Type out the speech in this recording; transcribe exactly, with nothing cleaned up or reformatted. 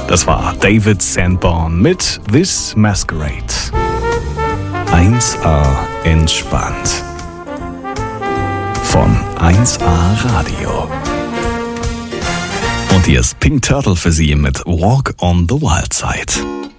Das war David Sanborn mit This Masquerade. eins A entspannt. Von eins A Radio. Und hier ist Pink Turtle für Sie mit Walk on the Wild Side.